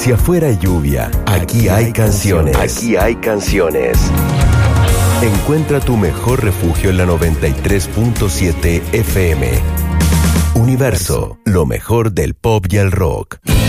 Si afuera hay lluvia, aquí hay canciones. Aquí hay canciones. Encuentra tu mejor refugio en la 93.7 FM. Universo, lo mejor del pop y el rock.